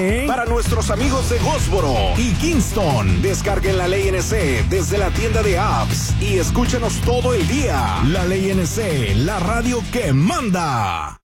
Para nuestros amigos de Gósboro y Kingston, descarguen la Ley NC desde la tienda de apps y escúchenos todo el día. La Ley NC, la radio que manda.